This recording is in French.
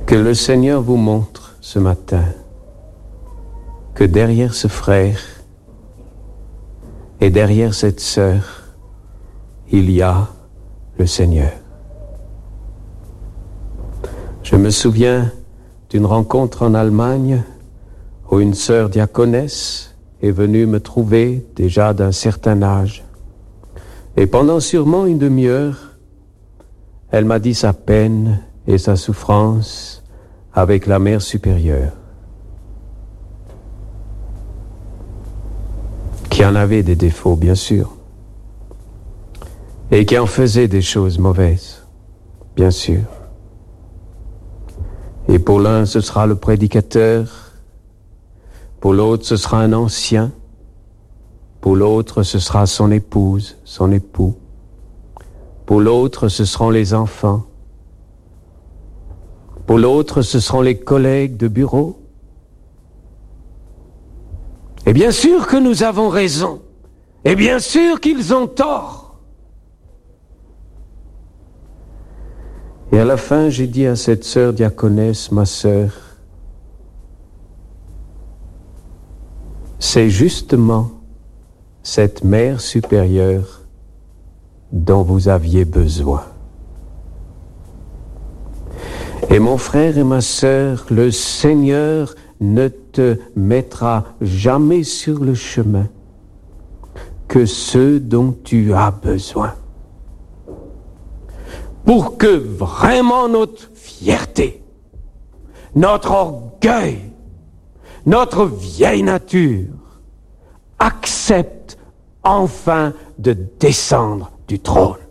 Que le Seigneur vous montre ce matin que derrière ce frère et derrière cette sœur, il y a le Seigneur. Je me souviens d'une rencontre en Allemagne où une sœur diaconesse est venue me trouver déjà d'un certain âge. Et pendant sûrement une demi-heure, elle m'a dit sa peine et sa souffrance avec la Mère supérieure, qui en avait des défauts, bien sûr, et qui en faisait des choses mauvaises, bien sûr. Et pour l'un, ce sera le prédicateur, pour l'autre, ce sera un ancien, pour l'autre, ce sera son épouse, son époux, pour l'autre, ce seront les enfants, pour l'autre, ce seront les collègues de bureau. Et bien sûr que nous avons raison, et bien sûr qu'ils ont tort. Et à la fin, j'ai dit à cette sœur diaconesse, ma sœur, c'est justement cette mère supérieure dont vous aviez besoin. Et mon frère et ma sœur, le Seigneur ne te mettra jamais sur le chemin que ceux dont tu as besoin. Pour que vraiment notre fierté, notre orgueil, notre vieille nature accepte enfin de descendre du trône.